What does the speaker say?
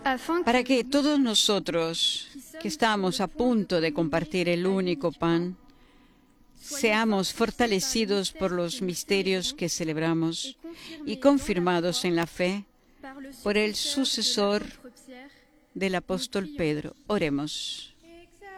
para que todos nosotros que estamos a punto de compartir el único pan, seamos fortalecidos por los misterios que celebramos y confirmados en la fe por el sucesor del apóstol Pedro. Oremos.